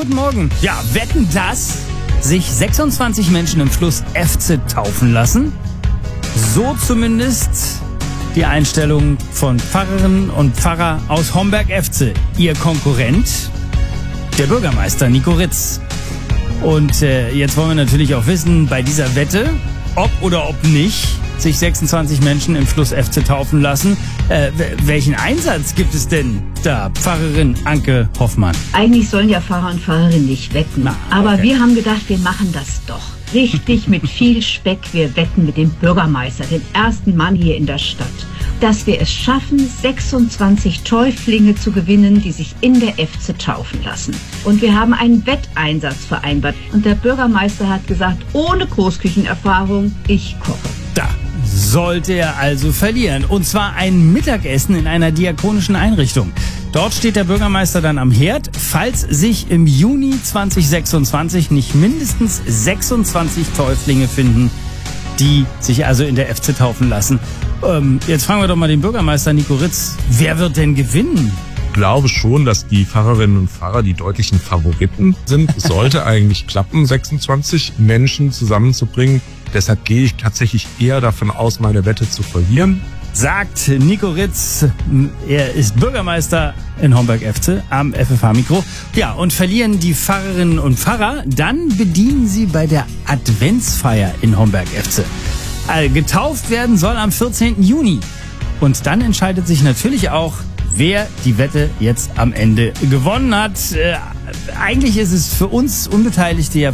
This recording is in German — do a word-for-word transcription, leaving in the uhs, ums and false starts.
guten Morgen. Ja, wetten das? Sich sechsundzwanzig Menschen im Fluss Efze taufen lassen? So zumindest die Einstellung von Pfarrerinnen und Pfarrer aus Homberg-Efze. Ihr Konkurrent, der Bürgermeister Nico Ritz. Und äh, jetzt wollen wir natürlich auch wissen, bei dieser Wette, ob oder ob nicht sich sechsundzwanzig Menschen im Fluss Efze taufen lassen. Äh, welchen Einsatz gibt es denn da, Pfarrerin Anke Hoffmann? Eigentlich sollen ja Pfarrer und Pfarrerinnen nicht wetten. Na, aber okay. Wir haben gedacht, wir machen das doch. Richtig mit viel Speck. Wir wetten mit dem Bürgermeister, dem ersten Mann hier in der Stadt, dass wir es schaffen, sechsundzwanzig Täuflinge zu gewinnen, die sich in der Efze taufen lassen. Und wir haben einen Wetteinsatz vereinbart. Und der Bürgermeister hat gesagt, ohne Großküchenerfahrung, ich koche. Da sollte er also verlieren. Und zwar ein Mittagessen in einer diakonischen Einrichtung. Dort steht der Bürgermeister dann am Herd, falls sich im Juni zweitausendsechsundzwanzig nicht mindestens sechsundzwanzig Täuflinge finden, die sich also in der Efze taufen lassen. Ähm, jetzt fragen wir doch mal den Bürgermeister Nico Ritz, wer wird denn gewinnen? Ich glaube schon, dass die Pfarrerinnen und Pfarrer die deutlichen Favoriten sind. Es sollte eigentlich klappen, sechsundzwanzig Menschen zusammenzubringen. Deshalb gehe ich tatsächlich eher davon aus, meine Wette zu verlieren. Sagt Nico Ritz, er ist Bürgermeister in Homberg-Efze am F F H-Mikro. Ja, und verlieren die Pfarrerinnen und Pfarrer, dann bedienen sie bei der Adventsfeier in Homberg-Efze. Also, getauft werden soll am vierzehnten Juni. Und dann entscheidet sich natürlich auch, wer die Wette jetzt am Ende gewonnen hat. Äh, eigentlich ist es für uns Unbeteiligte ja